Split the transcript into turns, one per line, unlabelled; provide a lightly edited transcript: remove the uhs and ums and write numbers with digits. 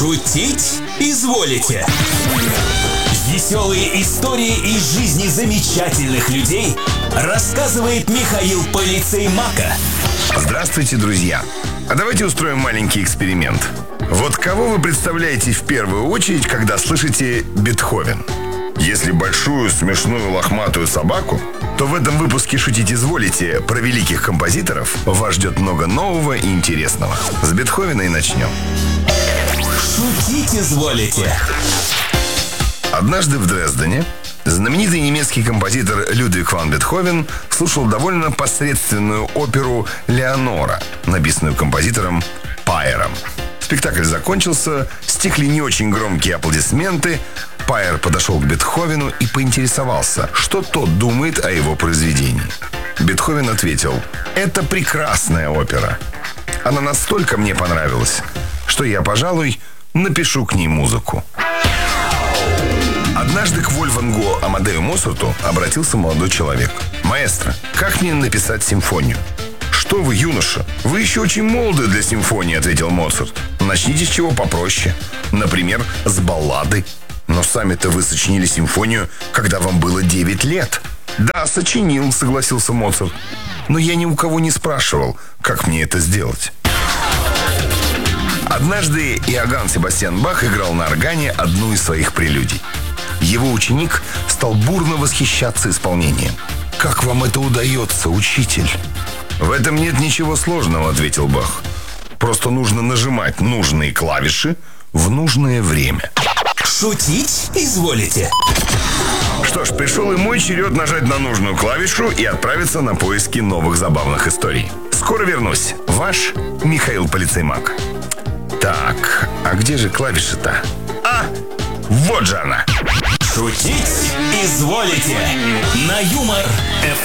Шутить изволите. Веселые истории из жизни замечательных людей рассказывает Михаил Полицеймака.
Здравствуйте, друзья! А давайте устроим маленький эксперимент. Вот кого вы представляете в первую очередь, когда слышите Бетховен? Если большую, смешную, лохматую собаку, то в этом выпуске «Шутить изволите» про великих композиторов вас ждет много нового и интересного. С Бетховена и начнем.
Шутить изволите.
Однажды в Дрездене знаменитый немецкий композитор Людвиг ван Бетховен слушал довольно посредственную оперу «Леонора», написанную композитором Пайером. Спектакль закончился, стихли не очень громкие аплодисменты. Пайер подошел к Бетховену и поинтересовался, что тот думает о его произведении. Бетховен ответил: «Это прекрасная опера. Она настолько мне понравилась, что я, пожалуй, напишу к ней музыку». Однажды к Вольфгангу Амадею Моцарту обратился молодой человек. «Маэстро, как мне написать симфонию?» «Что вы, юноша? Вы еще очень молоды для симфонии», — ответил Моцарт. «Начните с чего попроще. Например, с баллады». «Но сами-то вы сочинили симфонию, когда вам было 9 лет». «Да, сочинил», — согласился Моцарт. «Но я ни у кого не спрашивал, как мне это сделать». Однажды Иоганн Себастьян Бах играл на органе одну из своих прелюдий. Его ученик стал бурно восхищаться исполнением. «Как вам это удается, учитель?» «В этом нет ничего сложного», — ответил Бах. «Просто нужно нажимать нужные клавиши в нужное время».
Шутить изволите.
Что ж, пришел и мой черед нажать на нужную клавишу и отправиться на поиски новых забавных историй. Скоро вернусь. Ваш Михаил Полицеймак. Так, а где же клавиша-то? А, вот же она.
Шутить изволите. На Юмор